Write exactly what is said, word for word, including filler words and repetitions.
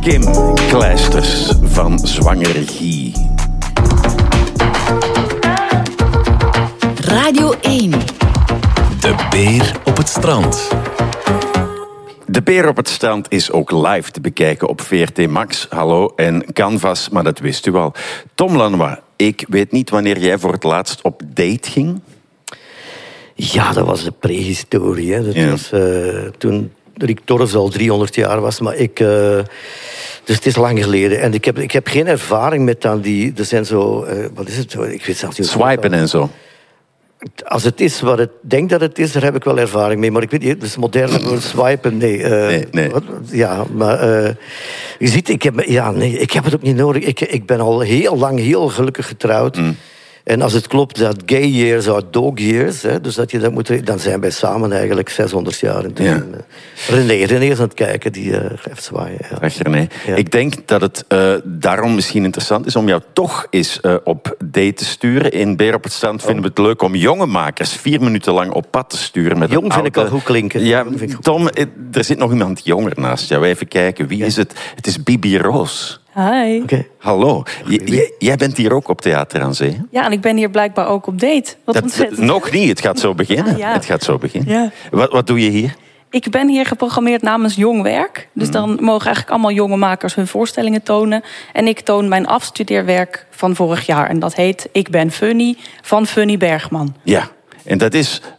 Kim Kleisters van Zwangere Guy. Radio één. De beer op het strand. De beer op het strand is ook live te bekijken op V R T Max. Hallo en Canvas, maar dat wist u al. Tom Lanois, ik weet niet wanneer jij voor het laatst op date ging. Ja, dat was de prehistorie. Hè. Dat Ja. was uh, toen Rick Torres al driehonderd jaar was, maar ik... Uh, dus het is lang geleden. En ik heb, ik heb geen ervaring met dan die... Er zijn zo... Uh, wat is het? Ik weet zelfs niet... Swipen en zo. Als het is wat ik denk dat het is, daar heb ik wel ervaring mee. Maar ik weet niet, dus moderne woord swipen, nee. Uh, nee, nee. Wat, ja, maar uh, je ziet, ik heb, ja, nee, ik heb het ook niet nodig. Ik, ik ben al heel lang heel gelukkig getrouwd. Mm. En als het klopt dat gay years are dog years, hè, dus dat je dat moet, dan zijn wij samen eigenlijk zeshonderd jaar. En ja. René, René is aan het kijken, die uh, gaat zwaaien. Ja. Dag René. Ja. Ik denk dat het uh, daarom misschien interessant is om jou toch eens uh, op date te sturen. In Beer op het strand vinden we het leuk om jonge makers vier minuten lang op pad te sturen. Met Jong een vind oude... ik al goed klinken. Ja, goed. Tom, er zit nog iemand jonger naast jou. Even kijken, wie ja. is het? Het is Bibi Roos. Hi. Okay. Hallo. J- j- jij bent hier ook op Theater aan Zee? Ja, en ik ben hier blijkbaar ook op date. Wat dat, ontzettend. Nog niet, het gaat zo beginnen. Ja, ja. Het gaat zo beginnen. Ja. Wat, wat doe je hier? Ik ben hier geprogrammeerd namens Jong Werk. Dus mm. dan mogen eigenlijk allemaal jonge makers hun voorstellingen tonen. En ik toon mijn afstudeerwerk van vorig jaar. En dat heet Ik ben Funny van Funny Bergman. Ja, en dat is